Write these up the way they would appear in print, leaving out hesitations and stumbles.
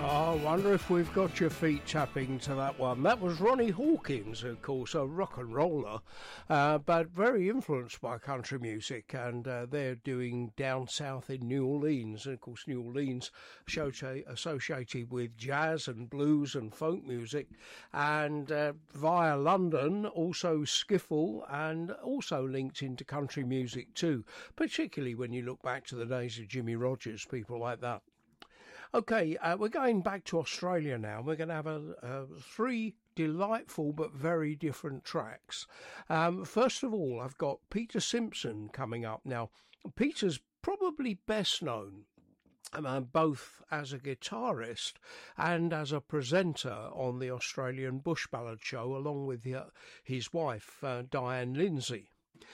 I wonder if we've got your feet tapping to that one. That was Ronnie Hawkins, of course, a rock and roller, but very influenced by country music, and they're doing Down South in New Orleans. And of course, New Orleans associated with jazz and blues and folk music, and via London, also skiffle, and also linked into country music too, particularly when you look back to the days of Jimmy Rogers, people like that. Okay, we're going back to Australia now. We're going to have three delightful but very different tracks. First of all, I've got Peter Simpson coming up. Now, Peter's probably best known both as a guitarist and as a presenter on the Australian Bush Ballad Show, along with his wife, Diane Lindsay.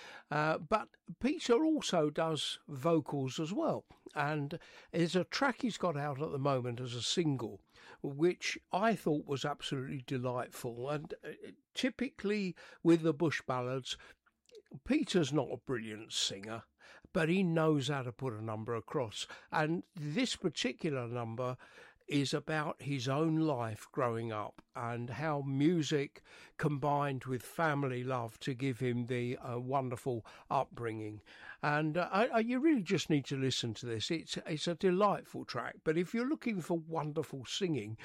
But Peter also does vocals as well, and there's a track he's got out at the moment as a single, which I thought was absolutely delightful. And typically with the Bush Ballads, Peter's not a brilliant singer, but he knows how to put a number across, and this particular number is about his own life growing up and how music combined with family love to give him the wonderful upbringing. And you really just need to listen to this. It's a delightful track. But if you're looking for wonderful singing,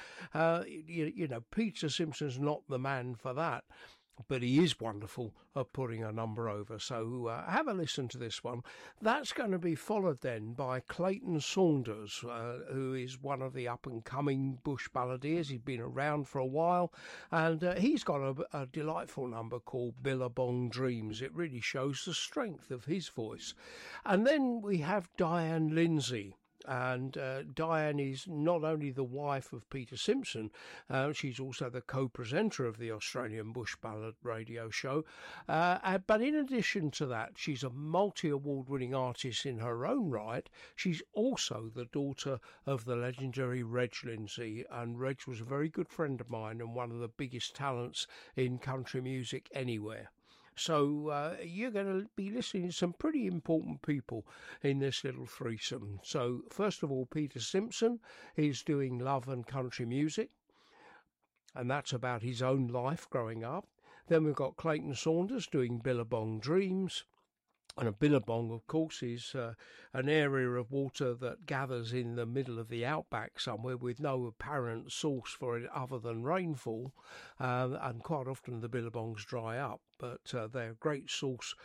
you know, Peter Simpson's not the man for that. But he is wonderful at putting a number over. So have a listen to this one. That's going to be followed then by Clayton Saunders, who is one of the up-and-coming Bush balladeers. He's been around for a while, and he's got a delightful number called Billabong Dreams. It really shows the strength of his voice. And then we have Diane Lindsay. And Diane is not only the wife of Peter Simpson, she's also the co-presenter of the Australian Bush Ballad radio show. But in addition to that, she's a multi-award winning artist in her own right. She's also the daughter of the legendary Reg Lindsay, and Reg was a very good friend of mine and one of the biggest talents in country music anywhere. So you're going to be listening to some pretty important people in this little threesome. So first of all, Peter Simpson is doing love and country music, and that's about his own life growing up. Then we've got Clayton Saunders doing Billabong Dreams. And a billabong, of course, is an area of water that gathers in the middle of the outback somewhere with no apparent source for it other than rainfall. And quite often the billabongs dry up, but they're a great source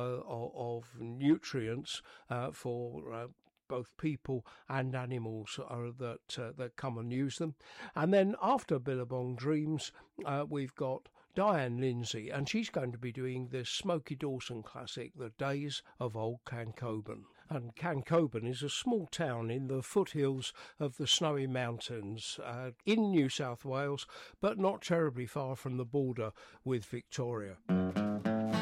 of nutrients for both people and animals that come and use them. And then after Billabong Dreams, we've got Diane Lindsay, and she's going to be doing the Smokey Dawson classic, The Days of Old Cancoban. And Cancoban is a small town in the foothills of the Snowy Mountains in New South Wales, but not terribly far from the border with Victoria.